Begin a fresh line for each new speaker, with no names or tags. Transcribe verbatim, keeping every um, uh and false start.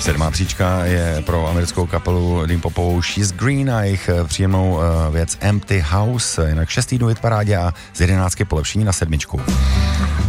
Sedmá příčka je pro americkou kapelu Deep Popovou She's Green a jejich příjemnou věc Empty House, jinak šestý dnů hit parádě a z jedenáctky polepšení na sedmičku.